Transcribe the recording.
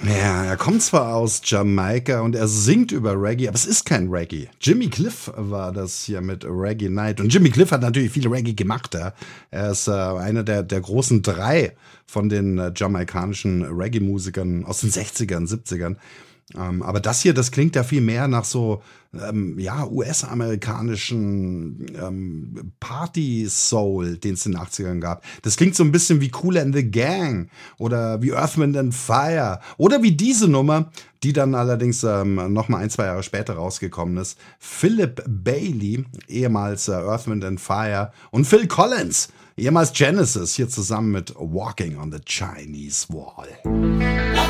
Ja, er kommt zwar aus Jamaika und er singt über Reggae, aber es ist kein Reggae. Jimmy Cliff war das hier mit Reggae Night. Und Jimmy Cliff hat natürlich viel Reggae gemacht. Ja. Er ist einer der großen drei von den jamaikanischen Reggae-Musikern aus den 60ern, 70ern. Aber das hier, das klingt ja viel mehr nach so US-amerikanischen Party-Soul, den es in den 80ern gab. Das klingt so ein bisschen wie Kool and the Gang oder wie Earth, Wind and Fire oder wie diese Nummer, die dann allerdings noch mal 1, 2 Jahre später rausgekommen ist. Philip Bailey, ehemals Earth, Wind and Fire, und Phil Collins, ehemals Genesis, hier zusammen mit Walking on the Chinese Wall.